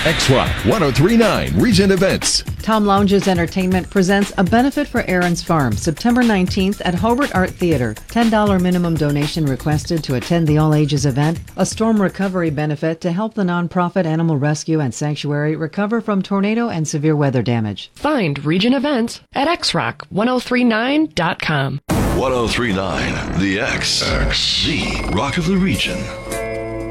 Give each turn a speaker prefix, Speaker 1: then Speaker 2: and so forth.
Speaker 1: X-Rock 1039 Region Events.
Speaker 2: Tom Lounges Entertainment presents a benefit for Aaron's Farm, September 19th at Hobart Art Theater. $10 minimum donation requested to attend the all-ages event, a storm recovery benefit to help the nonprofit Animal Rescue and Sanctuary recover from tornado and severe weather damage.
Speaker 3: Find region events at xrock1039.com.
Speaker 4: 1039 The X, the rock of the region.